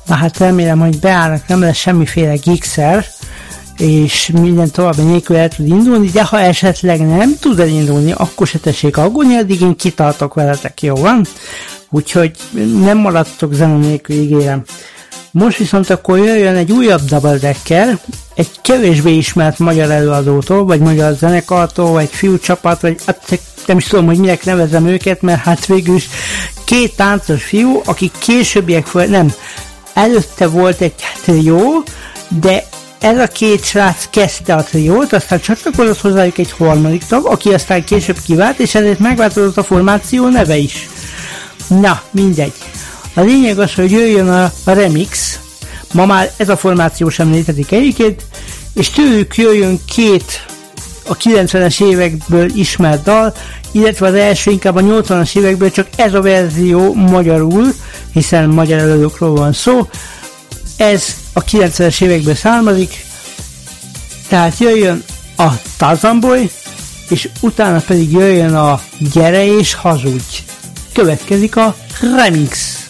Na hát remélem, hogy beállnak, nem lesz semmiféle gigszer, és minden további nélkül el tud indulni, de ha esetleg nem tud elindulni, akkor se tessék aggódni, addig én kitartok veletek, jó van? Úgyhogy nem maradtok zene nélkül, ígérem. Most viszont akkor jöjjön egy újabb double decker, egy kevésbé ismert magyar előadótól, vagy magyar zenekartól, vagy fiúcsapat, vagy nem is tudom, hogy minek nevezem őket, mert hát végül is két táncos fiú, akik későbbiek előtte volt egy trió, de ez a két srác kezdte a triót, aztán csatlakozott hozzájuk egy harmadik tag, aki aztán később kivált, és ezért megváltozott a formáció neve is. Na, mindegy. A lényeg az, hogy jöjjön a remix, ma már ez a formáció sem létezik egyébként, és tőlük jöjjön két a 90-es évekből ismert dal, illetve az első inkább a 80-as évekből, csak ez a verzió magyarul, hiszen magyar előadókról van szó, ez a 90-es évekből származik, tehát jöjjön a Tarzan Boy, és utána pedig jöjjön a Gyere és hazudj. Következik a remix.